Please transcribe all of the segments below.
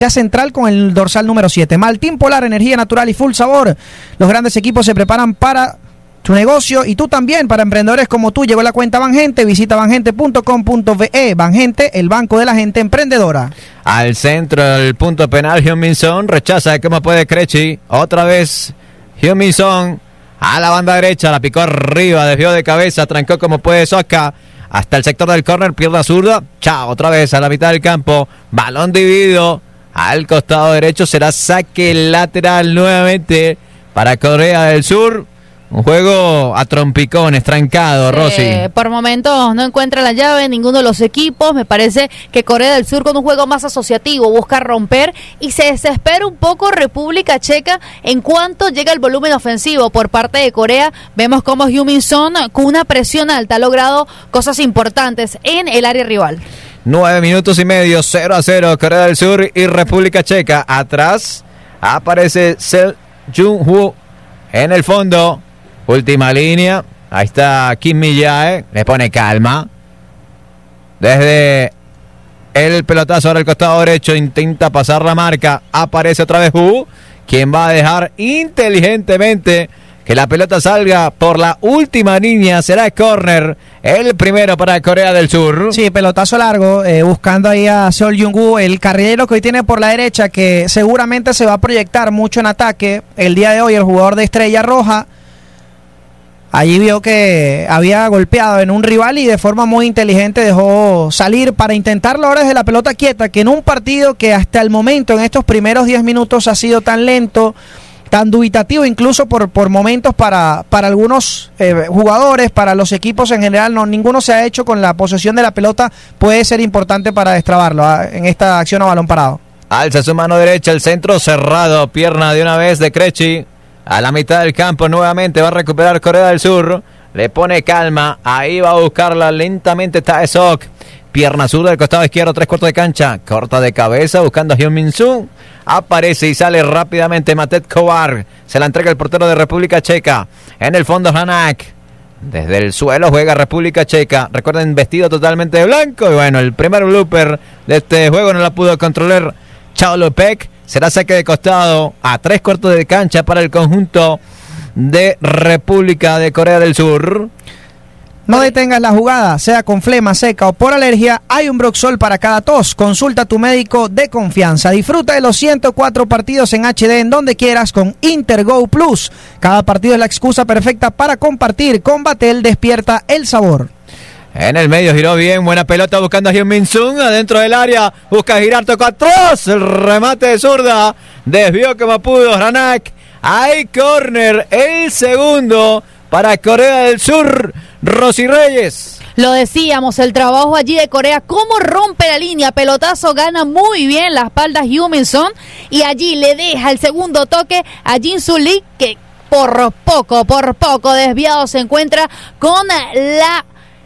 central con el dorsal número 7. Maltín Polar, energía natural y full sabor. Los grandes equipos se preparan para tu negocio y tú también, para emprendedores como tú. Llegó la cuenta Banjente, visita banjente.com.be. Banjente, el banco de la gente emprendedora. Al centro del punto penal, Heung-min Son rechaza cómo puede Krejci. Otra vez Heung-min Son a la banda derecha, la picó arriba, desvió de cabeza, trancó como puede Soca hasta el sector del córner, pierna zurda. Chao, otra vez a la mitad del campo, balón dividido al costado derecho, será saque lateral nuevamente para Corea del Sur. Un juego a trompicones, trancado, Rosy. Por momentos no encuentra la llave en ninguno de los equipos. Me parece que Corea del Sur, con un juego más asociativo, busca romper y se desespera un poco República Checa en cuanto llega el volumen ofensivo por parte de Corea. Vemos cómo Heung-min Son, con una presión alta, ha logrado cosas importantes en el área rival. 9 minutos y medio, 0-0, Corea del Sur y República Checa. Atrás aparece Seo Jung-woo en el fondo. Última línea, ahí está Kim Mi-jae, le pone calma. Desde el pelotazo ahora al costado derecho, intenta pasar la marca, aparece otra vez Hu, quien va a dejar inteligentemente que la pelota salga por la última línea. Será córner, el primero para Corea del Sur. Sí, pelotazo largo, buscando ahí a Seo Jung-woo, el carrilero que hoy tiene por la derecha, que seguramente se va a proyectar mucho en ataque. El día de hoy el jugador de Estrella Roja allí vio que había golpeado en un rival y de forma muy inteligente dejó salir para intentarlo ahora desde la pelota quieta, que en un partido que hasta el momento, en estos primeros 10 minutos, ha sido tan lento, tan dubitativo, incluso por momentos para algunos jugadores, para los equipos en general, ninguno se ha hecho con la posesión de la pelota, puede ser importante para destrabarlo en esta acción a balón parado. Alza su mano derecha, el centro cerrado, pierna de una vez de Krejci. A la mitad del campo nuevamente va a recuperar Corea del Sur. Le pone calma. Ahí va a buscarla lentamente Tae Sok. Pierna zurda del costado izquierdo, 3/4 de cancha. Corta de cabeza buscando a Heung-min Son. Aparece y sale rápidamente Matet Kovar. Se la entrega el portero de República Checa. En el fondo Hanak. Desde el suelo juega República Checa. Recuerden, vestido totalmente de blanco. Y bueno, el primer blooper de este juego no la pudo controlar Chao Lopek. Será saque de costado a 3/4 de cancha para el conjunto de República de Corea del Sur. No detengas la jugada, sea con flema, seca o por alergia, hay un Broxol para cada tos. Consulta a tu médico de confianza. Disfruta de los 104 partidos en HD en donde quieras con Intergo Plus. Cada partido es la excusa perfecta para compartir. Con Batel despierta el sabor. En el medio giró bien, buena pelota buscando a Heung-min Son, adentro del área, busca girar, tocó atrás, el remate de zurda, desvió como pudo Hanak. Hay córner, el segundo para Corea del Sur. Rosy Reyes. Lo decíamos, el trabajo allí de Corea, cómo rompe la línea, pelotazo, gana muy bien la espalda Heung-min Son y allí le deja el segundo toque a Jin Soo Lee, que por poco desviado se encuentra con la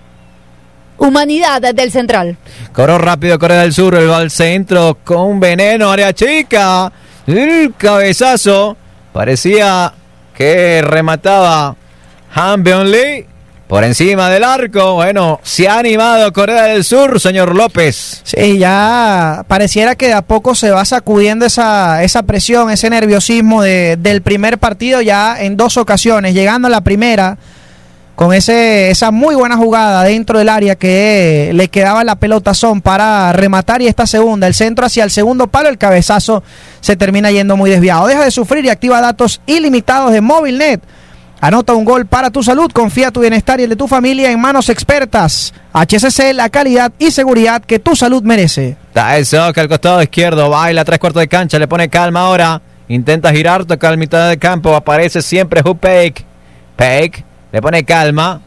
humanidad del central. Coró rápido Corea del Sur, el va al centro con veneno, área chica, el cabezazo, parecía que remataba Han Beon-lee por encima del arco. Bueno, se ha animado Corea del Sur, señor López. Sí, ya pareciera que de a poco se va sacudiendo esa presión, ese nerviosismo del primer partido, ya en 2 ocasiones, llegando a la primera con esa muy buena jugada dentro del área que le quedaba la pelota Son para rematar, y esta segunda, el centro hacia el segundo palo, el cabezazo se termina yendo muy desviado. Deja de sufrir y activa datos ilimitados de Movilnet. Anota un gol para tu salud, confía tu bienestar y el de tu familia en manos expertas. HCC, la calidad y seguridad que tu salud merece. Tae Sok al costado izquierdo, baila 3/4 de cancha, le pone calma ahora, intenta girar, toca a mitad del campo, aparece siempre Hu Peik. Peik le pone calma.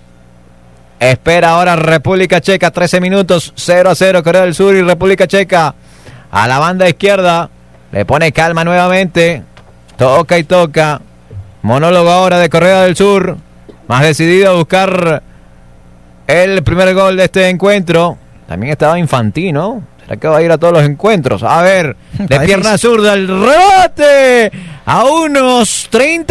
Espera ahora República Checa, 13 minutos, 0-0 Corea del Sur y República Checa. A la banda izquierda, le pone calma nuevamente. Toca y toca. Monólogo ahora de Corea del Sur. Más decidido a buscar el primer gol de este encuentro. También estaba Infantino. ¿Será que va a ir a todos los encuentros? A ver, de pierna zurda, el rebate. A unos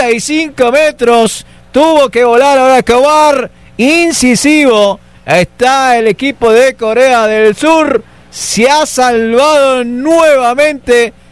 35 metros. Tuvo que volar ahora Kovar, incisivo. Está el equipo de Corea del Sur. Se ha salvado nuevamente